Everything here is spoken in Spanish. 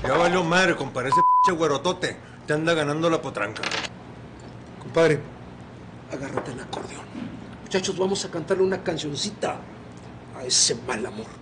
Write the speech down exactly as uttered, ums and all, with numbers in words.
Ya valió madre, compadre. Ese pinche güerotote te anda ganando la potranca. Compadre, agárrate el acordeón. Muchachos, vamos a cantarle una cancioncita a ese mal amor.